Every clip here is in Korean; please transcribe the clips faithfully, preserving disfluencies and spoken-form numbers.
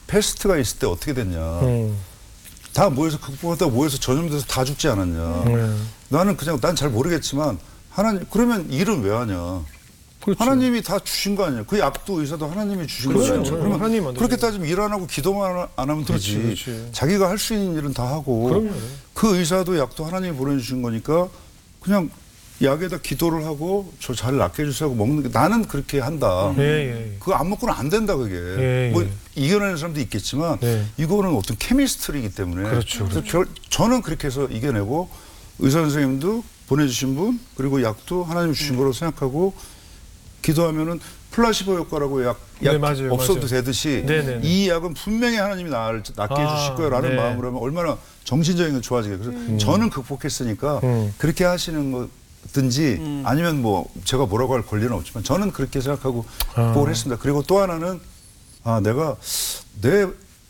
패스트가 있을 때 어떻게 됐냐. 음. 다 모여서 극복하다 모여서 전염돼서 다 죽지 않았냐. 음. 나는 그냥 난 잘 모르겠지만 하나님 그러면 일은 왜 하냐. 그렇죠. 하나님이 다 주신 거 아니에요. 그 약도 의사도 하나님이 주신 그렇죠. 거잖아요. 그러면 하나님 만들어준 그렇게 따지면 일 안 하고 기도만 안 하면 되지. 그렇지, 그렇지. 자기가 할 수 있는 일은 다 하고 그럼요. 그 의사도 약도 하나님이 보내주신 거니까 그냥 약에다 기도를 하고 저 잘 낫게 해주세요 하고 먹는 게 나는 그렇게 한다. 예, 예. 그거 안 먹고는 안 된다 그게. 예, 뭐 예. 이겨내는 사람도 있겠지만 예. 이거는 어떤 케미스트리이기 때문에 그렇죠, 그래서 저, 저는 그렇게 해서 이겨내고 의사 선생님도 보내주신 분 그리고 약도 하나님 주신 거라고 생각하고 기도하면은 플라시보 효과라고 약, 약 네, 맞아요, 없어도 맞아요. 되듯이 네네네. 이 약은 분명히 하나님이 나를 낫게 아, 해주실 거라는 네. 마음으로 하면 얼마나 정신적인 게 좋아지게. 그래서 음. 저는 극복했으니까 음. 그렇게 하시는 거든지 아니면 뭐 제가 뭐라고 할 권리는 없지만 저는 그렇게 생각하고 아. 극복을 했습니다. 그리고 또 하나는 아 내가 내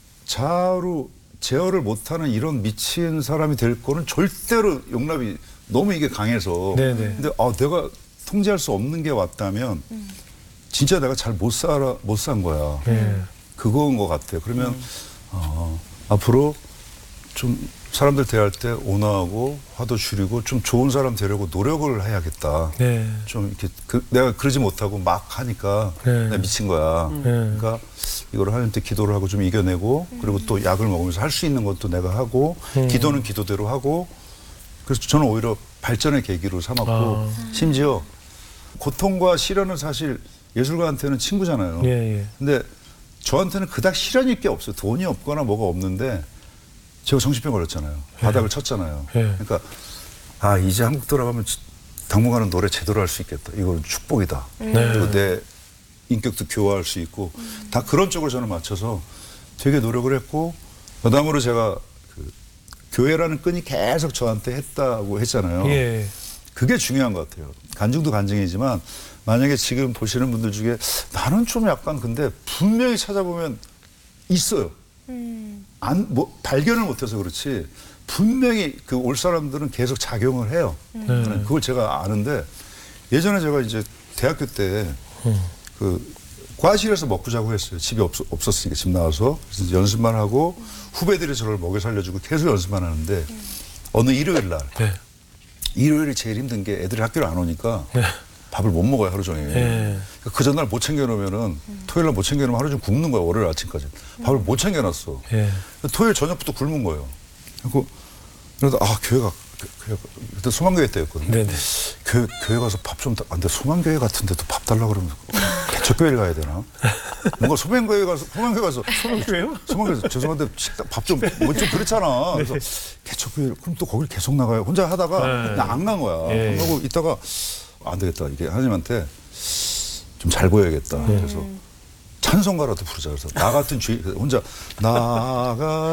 자아로 제어를 못하는 이런 미친 사람이 될 거는 절대로 용납이 너무 이게 강해서 네네. 근데 아 내가 통제할 수 없는 게 왔다면 진짜 내가 잘 못 살아 못 산 거야. 네. 그거인 것 같아요. 그러면 어, 앞으로 좀 사람들 대할 때 온화하고 화도 줄이고 좀 좋은 사람 되려고 노력을 해야겠다. 네. 좀 이렇게 그, 내가 그러지 못하고 막 하니까 네. 내가 미친 거야. 네. 그러니까 이거를 하나님한테 기도를 하고 좀 이겨내고 그리고 또 약을 먹으면서 할 수 있는 것도 내가 하고 음. 기도는 기도대로 하고 그래서 저는 오히려 발전의 계기로 삼았고 아. 심지어 고통과 시련은 사실 예술가한테는 친구잖아요. 예, 예. 근데 저한테는 그닥 시련이 게 없어요. 돈이 없거나 뭐가 없는데 제가 정신병 걸렸잖아요. 바닥을 쳤잖아요. 예. 그러니까 아 이제 한국 돌아가면 당분간은 노래 제대로 할 수 있겠다. 이건 축복이다. 네. 그리고 내 인격도 교화할 수 있고 다 그런 쪽으로 저는 맞춰서 되게 노력을 했고 그다음으로 제가 그 교회라는 끈이 계속 저한테 했다고 했잖아요. 예. 그게 중요한 것 같아요. 간증도 간증이지만 만약에 지금 보시는 분들 중에 나는 좀 약간 근데 분명히 찾아보면 있어요. 음. 안, 뭐, 발견을 못해서 그렇지 분명히 그 올 사람들은 계속 작용을 해요. 네. 저는 그걸 제가 아는데 예전에 제가 이제 대학교 때 그 과실에서 먹고 자고 했어요. 집이 없, 없었으니까 집 나와서 그래서 연습만 하고 후배들이 저를 먹여 살려주고 계속 연습만 하는데 어느 일요일 날 네. 일요일이 제일 힘든 게 애들이 학교를 안 오니까 네. 밥을 못 먹어요 하루 종일. 네. 그 전날 못 챙겨놓으면은 토요일 날 못 챙겨놓으면 하루 종일 굶는 거야 월요일 아침까지. 밥을 못 챙겨놨어. 예. 토요일 저녁부터 굶은 거예요. 그리고 그래서 아 교회가 교회가 그때 소망교회 때였거든요. 네네. 교회 교회 가서 밥 좀 안 돼. 소망교회 같은데도 밥 달라 그러면 개척교회를 가야 되나? 뭔가 소망교회 가서 소망교회 가서 소망교회요? 소망교회 죄송한데 식당 밥 좀 뭐 좀 그렇잖아. 그래서 개척교회 그럼 또 거길 계속 나가요. 혼자 하다가 네. 그냥 안 간 거야. 예. 그러고 있다가 안 되겠다. 이게 하나님한테 좀 잘 보여야겠다. 그래서 찬송가라도 부르자. 그래서 나 같은 죄 혼자 나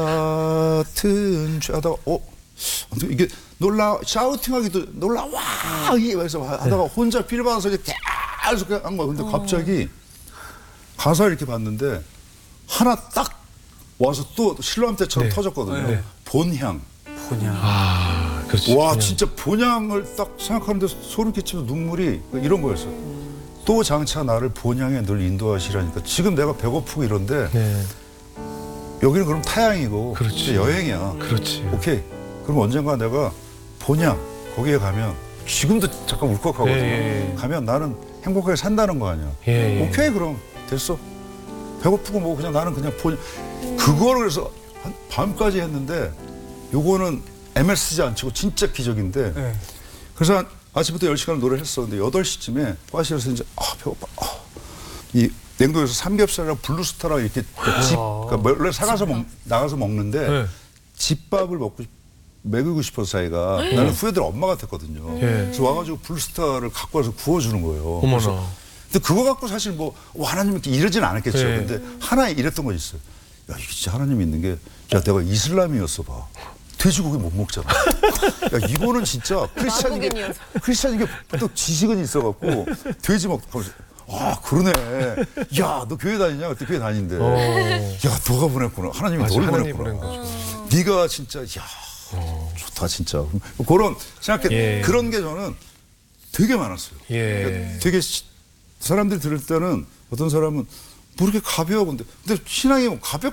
같은 죄 하다가 어 이게 놀라 샤우팅하기도 놀라와 이게 그래서 하다가 혼자 필 받아서 이제 계속 한 거야. 근데 갑자기 가사 이렇게 봤는데 하나 딱 와서 또 실로암 때처럼 네. 터졌거든요. 네. 본향. 아, 그렇죠. 와 그냥. 진짜 본향을 딱 생각하는데 소름 끼치면서 눈물이 이런 거였어. 또 장차 나를 본향에 늘 인도하시라니까 지금 내가 배고프고 이런데 네. 여기는 그럼 타향이고 그렇지. 이제 여행이야. 그렇지. 오케이. 그럼 언젠가 내가 본향 거기에 가면 지금도 잠깐 울컥하거든요. 예, 예. 가면 나는 행복하게 산다는 거 아니야. 예, 예. 오케이 그럼 됐어. 배고프고 뭐 그냥 나는 그냥 본 그거를 그래서 한 밤까지 했는데 요거는 엠에스지 안 치고 진짜 기적인데 네. 그래서 한 아침부터 열 시간 노래를 했어. 근데 여덟 시쯤에 과실에서 이제 아 배고파. 아. 이 냉동에서 삼겹살이랑 블루스타랑 이렇게 집 그러니까 원래 사가서 먹, 나가서 먹는데 네. 집밥을 먹고 싶- 먹이고 싶어서 자기가 나는 후배들 엄마 같았거든요. 예. 그래서 와가지고 블루스타를 갖고 와서 구워주는 거예요. 어머나. 그래서 근데 그거 갖고 사실 뭐 와, 하나님 이렇게 이러진 않았겠죠. 예. 근데 하나 이랬던 거 있어요. 야 이게 진짜 하나님 있는 게 야 내가 이슬람이었어 봐. 돼지고기 못 먹잖아. 야 이거는 진짜 크리스찬인 게 마국인이어서. 크리스찬인 게 또 지식은 있어갖고 돼지 먹. 아 그러네. 야 너 교회 다니냐? 그때 교회 다니는데. 어. 야 너가 보냈구나. 하나님이 맞아, 너를 하나님이 보냈구나. 보낸 거죠. 네가 진짜 야 좋다 진짜. 그런 생각해 예. 그런 게 저는 되게 많았어요. 예. 그러니까 되게 시- 사람들이 들을 때는 어떤 사람은 뭐 이렇게 가벼워 근데 근데 신앙이 가볍